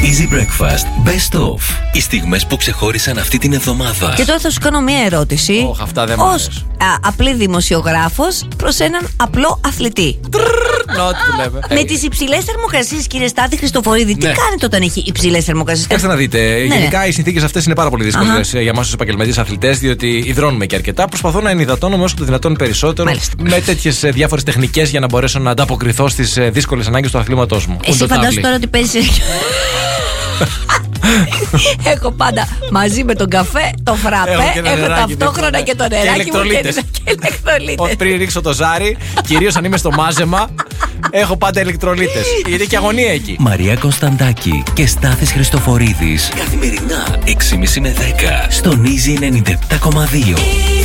Easy Breakfast Best of. Οι στιγμές που ξεχώρισαν αυτή την εβδομάδα. Και τώρα θα σου κάνω μία ερώτηση. Αυτά δεν μου αρέσουν. Απλή δημοσιογράφος προς έναν απλό αθλητή. Με τις υψηλές θερμοκρασίες, κύριε Στάθη Χριστοφορίδη, τι κάνετε όταν έχει υψηλές θερμοκρασίες? Κάτσε να δείτε. Γενικά οι συνθήκες αυτές είναι πάρα πολύ δύσκολες για εμάς τους επαγγελματίες αθλητές, διότι υδρώνουμε και αρκετά. Προσπαθώ να ενυδατώνομαι όσο το δυνατόν περισσότερο. Μάλιστα. Με τέτοιες διάφορες τεχνικές για να μπορέσω να ανταποκριθώ στις δύσκολες ανάγκες του αθλήματός μου. Εσύ φαντάσου τώρα ότι παίζεις. Έχω πάντα μαζί με τον καφέ το φραπέ. Έχω ταυτόχρονα και το νεράκι μου και ηλεκτρολίτες. Πριν ρίξω το ζάρι, κυρίως αν είμαι στο μάζεμα, έχω πάντα ηλεκτρολίτες. Γιατί έχει και αγωνία εκεί. Μαρία Κωνσταντάκη και Στάθης Χριστοφορίδης. Καθημερινά 6.30 με 10 στον Easy 97.2.